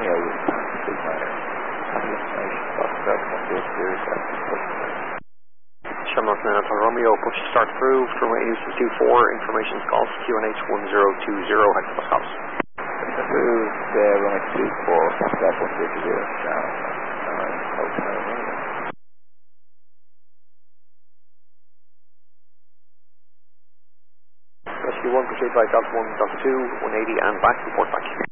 Romeo with Signature. Shamrock 9 Alpha Romeo, push start through, runway 24, information calls, QNH 1020, hectopascals. Through there, runway 24, start 130, down, 9, Hotel Romeo. Rescue 1, proceed by Delta 1, Delta 2, 180 and back, report back.